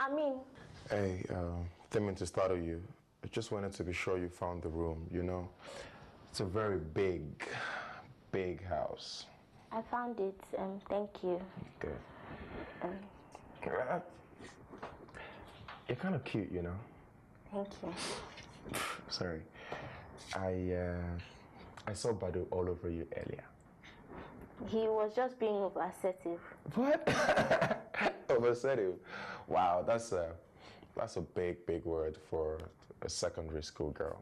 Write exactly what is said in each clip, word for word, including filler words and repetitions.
I mean... Hey, uh, didn't mean to startle you. I just wanted to be sure you found the room, you know? It's a very big, big house. I found it, um, thank you. Okay. Um, uh, you're kind of cute, you know? Thank you. Sorry. I, uh, I saw Badu all over you earlier. He was just being over-assertive. What? Over-assertive? Wow, that's a, that's a big, big word for a secondary school girl.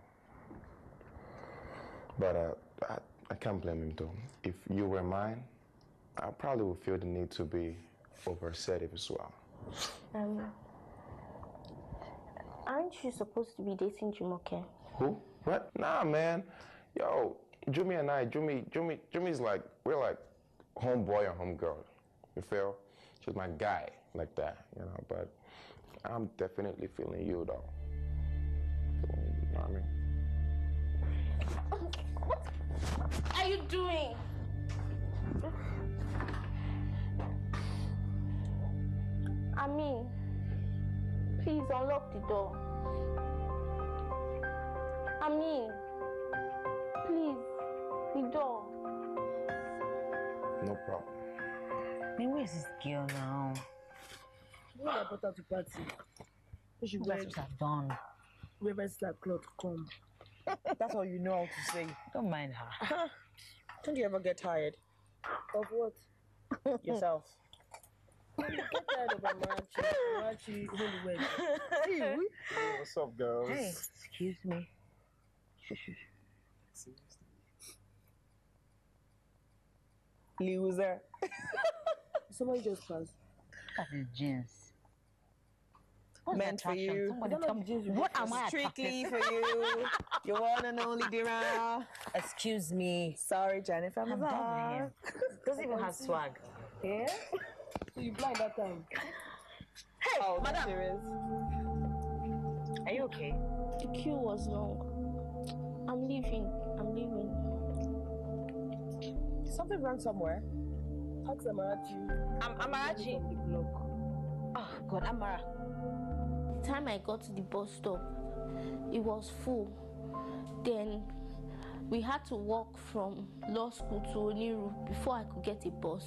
But uh, I, I can't blame him though. If you were mine, I probably would feel the need to be over-assertive as well. Um, aren't you supposed to be dating Jumoke? Who? What? Nah, man. Yo, Jumi and I, Jumi, Jumi, Jumi's like, we're like homeboy and homegirl. You feel? She's my guy, like that, you know, but I'm definitely feeling you though. You know what I mean? What are you doing? I mean, please unlock the door. I mean, please, the door. No problem. Then where's this girl now? When I put her to party, she should What should have done? Whoever that cloth come. That's all you know how to say. Don't mind her. Don't you ever get tired? Of what? Yourself. Get tired of Amarachi. Amarachi, holy word. Hey, what's up, girls? Hey, excuse me. Loser. Somebody just passed. That is jeans. What's Meant for attraction? you. Somebody tell me. What am I Strictly attracted? for you. Your one and only Dira. Excuse me. Sorry, Jennifer. I'm I'm done with him. Doesn't even have swag. Yeah? So you blind that time? Hey, Oh, madam. serious? Are you okay? The queue was long. I'm leaving. I'm leaving. Something wrong somewhere. Ask Amarachi. I'm Amarachi. From the block. Oh, God, Amara. The time I got to the bus stop, it was full. Then we had to walk from law school to Oniru before I could get a bus.